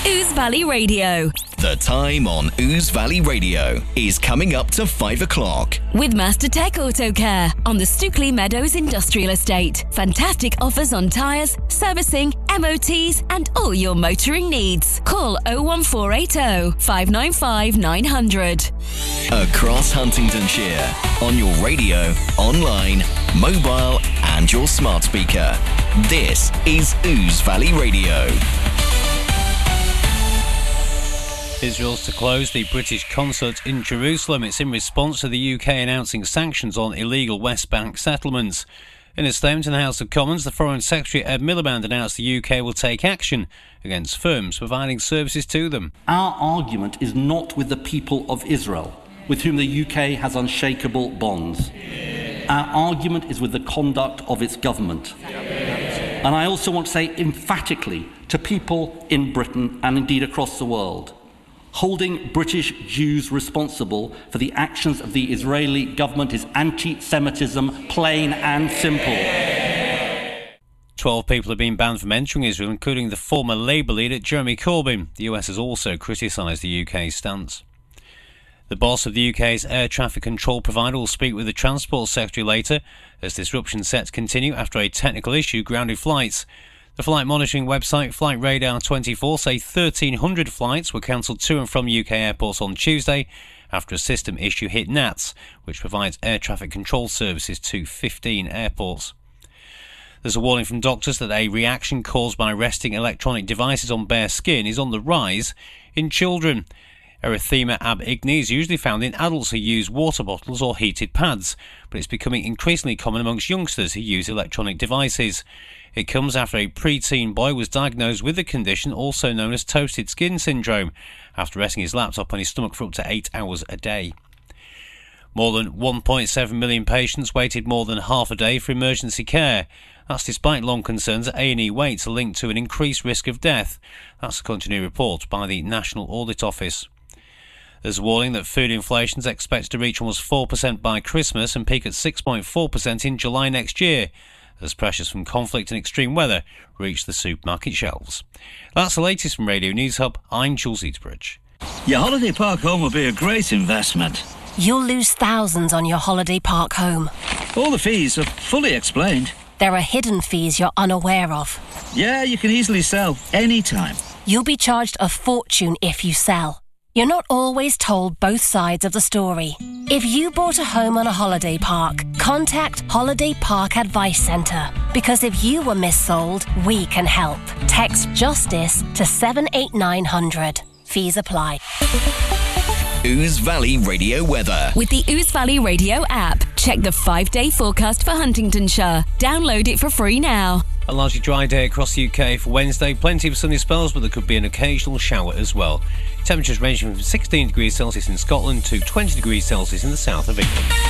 Ouse Valley Radio. The time on Ouse Valley Radio is coming up to 5 o'clock. With Master Tech Auto Care on the Stookley Meadows Industrial Estate. Fantastic offers on tyres, servicing, MOTs and all your motoring needs. Call 01480 595 900. Across Huntingdonshire, on your radio, online, mobile and your smart speaker. This is Ouse Valley Radio. Israel's to close the British consulate in Jerusalem. It's in response to the UK announcing sanctions on illegal West Bank settlements. In a statement in the House of Commons, the Foreign Secretary Ed Miliband announced the UK will take action against firms providing services to them. Our argument is not with the people of Israel, with whom the UK has unshakable bonds. Our argument is with the conduct of its government. And I also want to say emphatically to people in Britain and indeed across the world, holding British Jews responsible for the actions of the Israeli government is anti-Semitism, plain and simple. 12 people have been banned from entering Israel, including the former Labour leader Jeremy Corbyn. The US has also criticised the UK's stance. The boss of the UK's air traffic control provider will speak with the Transport Secretary later, as disruptions set to continue after a technical issue grounded flights. The flight monitoring website Flight Radar 24 say 1,300 flights were cancelled to and from UK airports on Tuesday after a system issue hit NATS, which provides air traffic control services to 15 airports. There's a warning from doctors that a reaction caused by resting electronic devices on bare skin is on the rise in children. Erythema ab igni is usually found in adults who use water bottles or heated pads, but it's becoming increasingly common amongst youngsters who use electronic devices. It comes after a preteen boy was diagnosed with the condition, also known as toasted skin syndrome, after resting his laptop on his stomach for up to 8 hours a day. More than 1.7 million patients waited more than half a day for emergency care. That's despite long concerns that A&E waits are linked to an increased risk of death. That's according to a new report by the National Audit Office. There's a warning that food inflation is expected to reach almost 4% by Christmas and peak at 6.4% in July next year, as pressures from conflict and extreme weather reach the supermarket shelves. That's the latest from Radio News Hub. I'm Jules Eaterbridge. Your holiday park home will be a great investment. You'll lose thousands on your holiday park home. All the fees are fully explained. There are hidden fees you're unaware of. Yeah, you can easily sell anytime. You'll be charged a fortune if you sell. You're not always told both sides of the story. If you bought a home on a holiday park, contact Holiday Park Advice Centre. Because if you were missold, we can help. Text JUSTICE to 78900. Fees apply. Ouse Valley Radio weather. With the Ouse Valley Radio app, check the 5-day forecast for Huntingdonshire. Download it for free now. A largely dry day across the UK for Wednesday. Plenty of sunny spells, but there could be an occasional shower as well. Temperatures ranging from 16 degrees Celsius in Scotland to 20 degrees Celsius in the south of England.